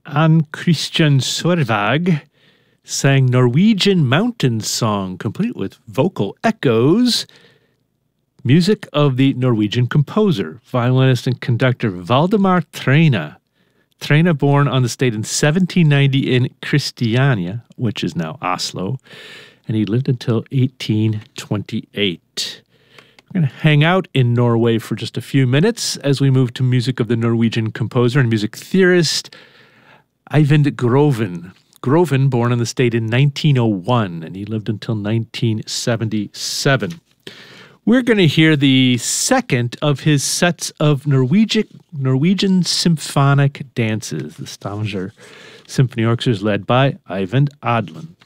Anne Christian Sorvag sang Norwegian Mountain Song, complete with vocal echoes. Music of the Norwegian composer, violinist, and conductor Valdemar Traina. Traina, born on the state in 1790 in Kristiania, which is now Oslo, and he lived until 1828. We're going to hang out in Norway for just a few minutes as we move to music of the Norwegian composer and music theorist Eivind Groven. Groven, born in the state in 1901, and he lived until 1977. We're going to hear the second of his sets of Norwegian symphonic dances. The Stavanger Symphony Orchestra is led by Eivind Adlund.